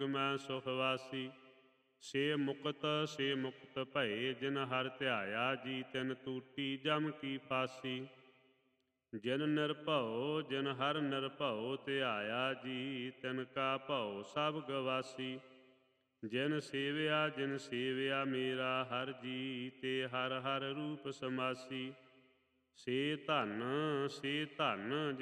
ਮੈਂ ਸੁਖ ਵਾਸੀ। ਸੇ ਮੁਕਤ ਭਏ ਜਿਨ ਹਰਿ ਧਿਆਇਆ ਜੀ, ਤਿਨ ਟੂਟੀ ਜਮ ਕੀ ਫਾਸੀ। ਜਿਨ ਨਿਰਭਉ ਜਿਨ ਹਰਿ ਨਿਰਭਉ ਧਿਆਇਆ ਜੀ, ਤਿਨ ਕਾ ਭਉ ਸਭ ਗਵਾਸੀ। ਜਿਨ ਸੇਵਿਆ ਮੇਰਾ ਹਰਿ ਜੀ, ਤੇ ਹਰਿ ਹਰਿ ਰੂਪ ਸਮਾਸੀ। ਸੇ ਧਨ